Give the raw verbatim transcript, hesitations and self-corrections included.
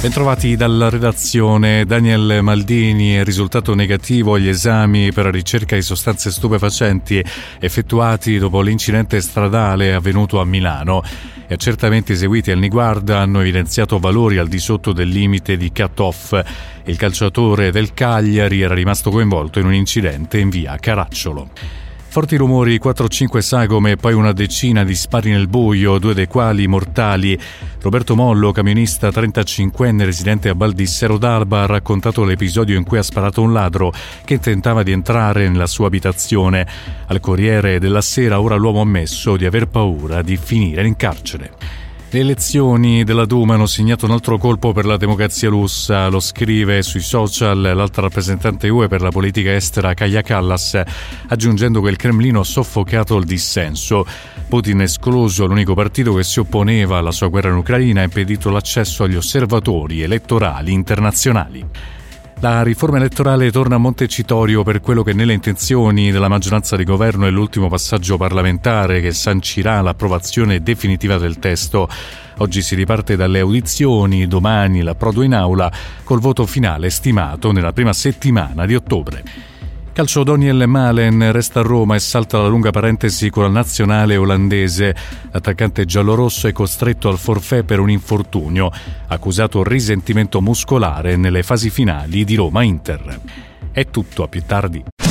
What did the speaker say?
Bentrovati dalla redazione. Daniel Maldini, è risultato negativo agli esami per la ricerca di sostanze stupefacenti effettuati dopo l'incidente stradale avvenuto a Milano. Gli accertamenti eseguiti al Niguarda hanno evidenziato valori al di sotto del limite di cut-off. Il calciatore del Cagliari era rimasto coinvolto in un incidente in via Caracciolo. Forti rumori, quattro cinque sagome e poi una decina di spari nel buio, due dei quali mortali. Roberto Mollo, camionista trentacinquenne residente a Baldissero d'Alba, ha raccontato l'episodio in cui ha sparato un ladro che tentava di entrare nella sua abitazione. Al Corriere della Sera ora l'uomo ha ammesso di aver paura di finire in carcere. Le elezioni della Duma hanno segnato un altro colpo per la democrazia russa, lo scrive sui social l'alta rappresentante U E per la politica estera Kaja Kallas, aggiungendo che il Cremlino ha soffocato il dissenso. Putin è escluso l'unico partito che si opponeva alla sua guerra in Ucraina e ha impedito l'accesso agli osservatori elettorali internazionali. La riforma elettorale torna a Montecitorio per quello che nelle intenzioni della maggioranza di governo è l'ultimo passaggio parlamentare che sancirà l'approvazione definitiva del testo. Oggi si riparte dalle audizioni, domani l'approdo in aula, col voto finale stimato nella prima settimana di ottobre. Calcio, Daniel Malen resta a Roma e salta la lunga parentesi con la nazionale olandese. L'attaccante giallorosso è costretto al forfait per un infortunio, accusato risentimento muscolare nelle fasi finali di Roma-Inter. È tutto, a più tardi.